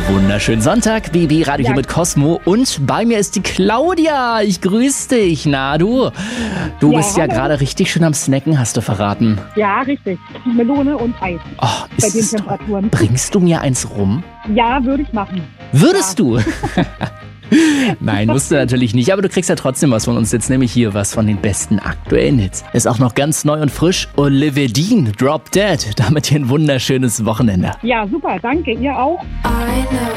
Wunderschönen Sonntag, Bibi, Radio hier mit Cosmo. Und bei mir ist die Claudia. Ich grüße dich. Na, du bist ja gerade richtig schön am Snacken, hast du verraten. Ja, richtig. Melone und Eis. Oh, bei den Temperaturen. Bringst du mir eins rum? Ja, würde ich machen. Würdest du? Nein, musst du natürlich nicht, aber du kriegst ja trotzdem was von uns. Jetzt nämlich hier was von den besten aktuellen Hits. Ist auch noch ganz neu und frisch. Olivia Dean, Drop Dead. Damit hier ein wunderschönes Wochenende. Ja, super. Danke. Ihr auch.